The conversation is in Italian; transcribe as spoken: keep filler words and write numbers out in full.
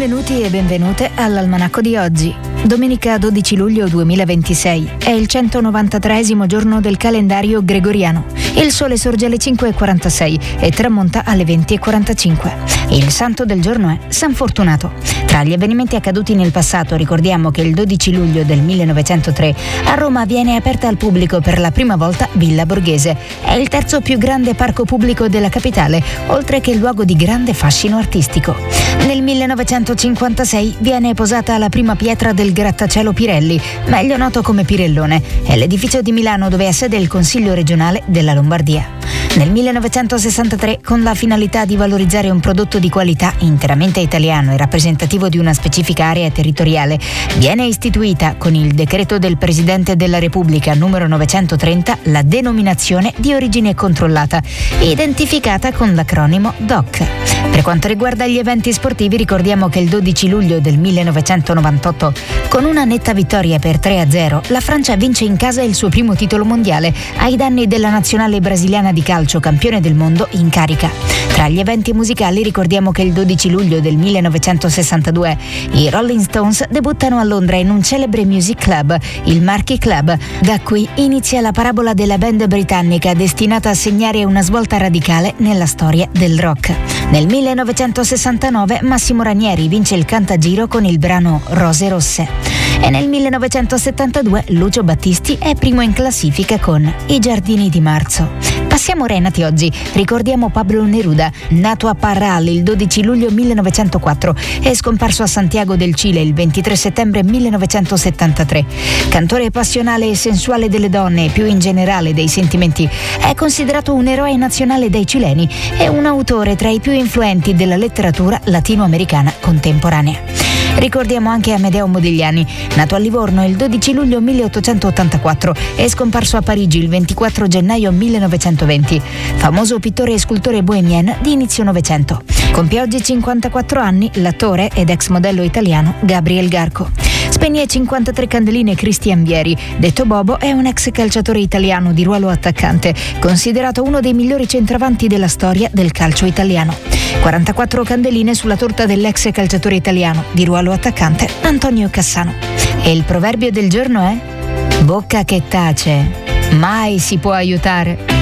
Benvenuti e benvenute all'Almanacco di oggi. Domenica dodici luglio duemilaventisei è il centonovantatreesimo giorno del calendario gregoriano. Il sole sorge alle cinque e quarantasei e tramonta alle venti e quarantacinque. Il santo del giorno è San Fortunato. Tra gli avvenimenti accaduti nel passato ricordiamo che il dodici luglio del millenovecentotre a Roma viene aperta al pubblico per la prima volta Villa Borghese. È il terzo più grande parco pubblico della capitale, oltre che luogo di grande fascino artistico. Nel millenovecentocinquantasei viene posata la prima pietra del grattacielo Pirelli, meglio noto come Pirellone. È l'edificio di Milano dove ha sede il Consiglio regionale della Lombardia. Nel millenovecentosessantatré, con la finalità di valorizzare un prodotto di qualità interamente italiano e rappresentativo di una specifica area territoriale, viene istituita con il decreto del Presidente della Repubblica numero novecentotrenta la denominazione di origine controllata, identificata con l'acronimo D O C. Per quanto riguarda gli eventi sportivi, ricordiamo che il dodici luglio del millenovecentonovantotto, con una netta vittoria per tre a zero, la Francia vince in casa il suo primo titolo mondiale ai danni della nazionale brasiliana di calcio, campione del mondo in carica. Tra gli eventi musicali ricordiamo che il dodici luglio del millenovecentosessantadue i Rolling Stones debuttano a Londra in un celebre music club, il Marquee Club. Da qui inizia la parabola della band britannica destinata a segnare una svolta radicale nella storia del rock. Nel millenovecentosessantanove Massimo Ranieri vince il Cantagiro con il brano Rose Rosse. E nel millenovecentosettantadue Lucio Battisti è primo in classifica con I giardini di marzo. Passiamo Renati oggi. Ricordiamo Pablo Neruda, nato a Parral il dodici luglio millenovecentoquattro e scomparso a Santiago del Cile il ventitré settembre millenovecentosettantatré. Cantore passionale e sensuale delle donne e più in generale dei sentimenti, è considerato un eroe nazionale dai cileni e un autore tra i più influenti della letteratura latinoamericana contemporanea. Ricordiamo anche Amedeo Modigliani, nato a Livorno il dodici luglio milleottocentottantaquattro e scomparso a Parigi il ventiquattro gennaio millenovecentoventi, famoso pittore e scultore bohemien di inizio Novecento. Compie oggi cinquantaquattro anni l'attore ed ex modello italiano Gabriel Garco. Spegne cinquantatré candeline Cristian Vieri, detto Bobo, è un ex calciatore italiano di ruolo attaccante, considerato uno dei migliori centravanti della storia del calcio italiano. quarantaquattro candeline sulla torta dell'ex calciatore italiano di ruolo attaccante Antonio Cassano. E il proverbio del giorno è: bocca che tace, mai si può aiutare.